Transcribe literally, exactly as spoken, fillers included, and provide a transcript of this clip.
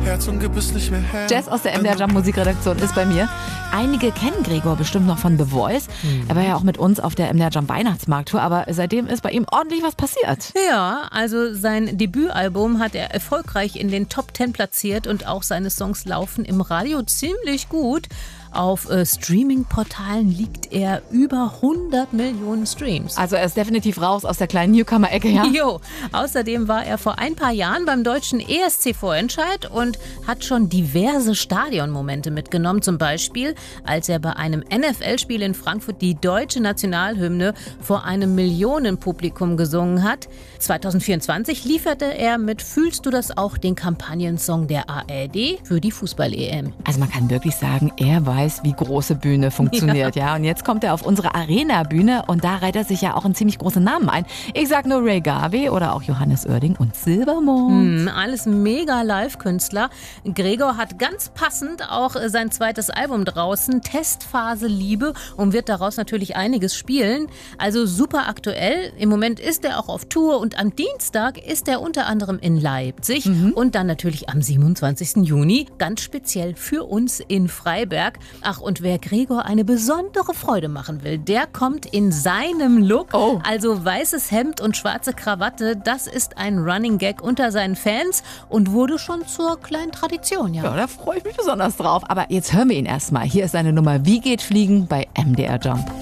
Herz und gib es nicht mehr her. Jazz aus der M D R Jump Musikredaktion ist bei mir. Einige kennen Gregor bestimmt noch von The Voice. Mhm. Er war ja auch mit uns auf der M D R Jump Weihnachtsmarkttour, aber seitdem ist bei ihm ordentlich was passiert. Ja, also sein Debütalbum hat er erfolgreich in den Top Ten platziert und auch seine Songs laufen im Radio ziemlich gut. Auf äh, Streaming-Portalen liegt er über hundert Millionen Streams. Also er ist definitiv raus aus der kleinen Newcomer-Ecke, ja? Jo. Außerdem war er vor ein paar Jahren beim deutschen E S C Vorentscheid und hat schon diverse Stadionmomente mitgenommen. Zum Beispiel, als er bei einem N F L-Spiel in Frankfurt die deutsche Nationalhymne vor einem Millionenpublikum gesungen hat. zwanzig vierundzwanzig lieferte er mit Fühlst du das auch den Kampagnensong der A R D für die Fußball-E M. Also man kann wirklich sagen, er weiß, wie große Bühne funktioniert. Ja. ja. Und jetzt kommt er auf unsere Arena-Bühne und da reiht er sich ja auch einen ziemlich großen Namen ein. Ich sag nur Ray Garvey oder auch Johannes Oerding und Silbermond. Hm, alles mega Live-Künstler. Gregor hat ganz passend auch sein zweites Album draußen, Testphase Liebe, und wird daraus natürlich einiges spielen. Also super aktuell. Im Moment ist er auch auf Tour und am Dienstag ist er unter anderem in Leipzig mhm. und dann natürlich am siebenundzwanzigsten Juni ganz speziell für uns in Freiberg. Ach, und wer Gregor eine besondere Freude machen will, der kommt in seinem Look. Oh. Also weißes Hemd und schwarze Krawatte, das ist ein Running Gag unter seinen Fans und wurde schon zur kleinen Tradition. Ja, ja, da freue ich mich besonders drauf. Aber jetzt hören wir ihn erstmal. Hier ist seine Nummer Wie geht Fliegen bei M D R Jump.